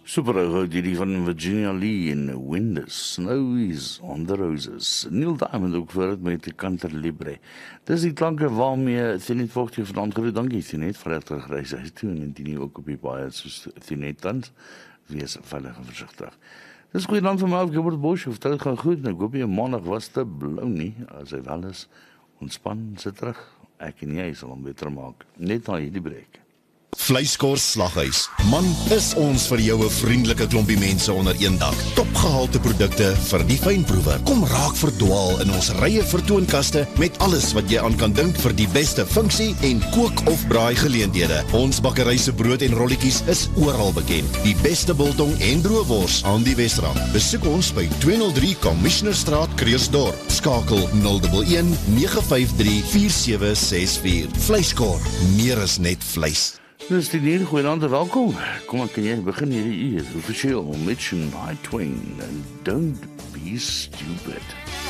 Super die van Virginia Lee in Windows. Snow is on the Roses. Neil Diamond ook voor het met de Canter Libre. Dis die klanke waarmee Thinet Vogt vanaand groet. Dankie Thinet vir het terugreis huis toe en die nie ook op die baie soos Thinet tans. Wees veilig en versigtig. Dis goeie dan vir my op Gilbert Bosch. Of dit gaan goed. Ek hoop jy maandag was te blou nie. As hy wel is, ontspan, sit terug. Ek en jy sal hom beter maak. Net na hierdie breek. Vleiskors Slaghuis. Man, is ons vir jou 'n vriendelike klompie mense onder een dak. Topgehalte produkte vir die fynproewer. Kom raak verdwaal in ons rye vertoonkaste met alles wat jy aan kan dink vir die beste funksie en kook of braai geleenthede. Ons bakkery se brood en rolletjies is oral bekend. Die beste biltong en droëwors aan die Wesrand. Besoek ons by 203 Commissionerstraat, Kreersdorp. Skakel 011 953 4764. Vleiskor, meer as net vleis. Dis die nieuwe goeienaand en welkom. Kom ek kan jy begin hierdie uur. Officieel, Mitch and Nightwing and Don't Be Stupid.